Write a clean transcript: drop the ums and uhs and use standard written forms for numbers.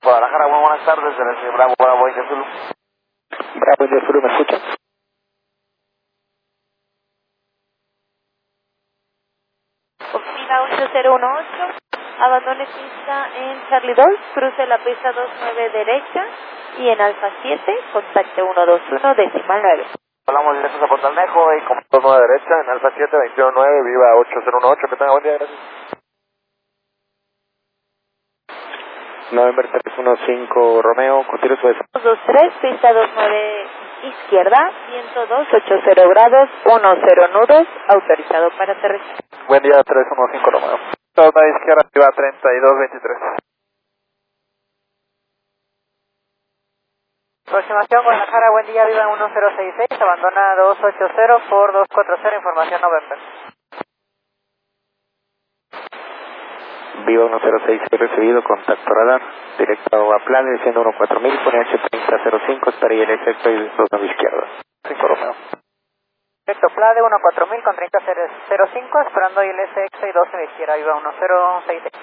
Guadalajara, muy buenas tardes, desde Bravo, Bravo, India Zulu. Bravo, India Zulu, ¿me escucha? Oficina 8018, abandone pista en Charlie 2, cruce la pista 29 derecha y en Alfa 7, contacte 121, decimal 9. Hablamos directos a Portalmejo y como 29 derecha en Alfa 7, 219, viva 8018, que tenga buen día, gracias. November 315 Romeo, Contiro Suez. 23, pista 29 izquierda, 102, 80 grados, 10 nudos, autorizado para aterrizar. Buen día, 315 Romeo. Toda izquierda, viva 3223. Aproximación Guadalajara, buen día, viva 1066, abandona 280 por 240, información November. Viva 106, he recibido contacto radar, directo a plan, diciendo 14000, pone H3005, espera y el efecto y 2 a la izquierda. 5 Romeo. Directo Plade 14000 con 3005, esperando ILS X y 12 a la izquierda, viva 1066.